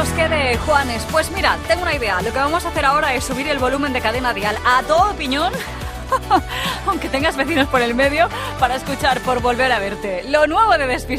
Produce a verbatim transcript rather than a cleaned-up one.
Bosque de Juanes. Pues mira, tengo una idea. Lo que vamos a hacer ahora es subir el volumen de Cadena Dial a todo piñón, aunque tengas vecinos por el medio, para escuchar Por Volver a Verte, lo nuevo de Despistado.